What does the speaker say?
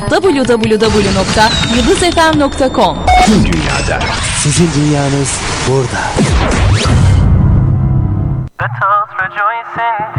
www.yıldızfm.com. Tüm dünyada. Sizin dünyanız burada. Let us rejoice in